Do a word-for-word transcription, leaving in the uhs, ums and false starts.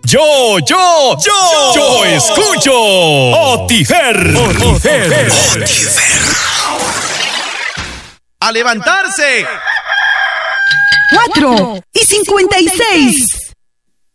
Yo, yo, yo, yo escucho Otifer. Otifer. ¡A levantarse! Cuatro y cincuenta y seis.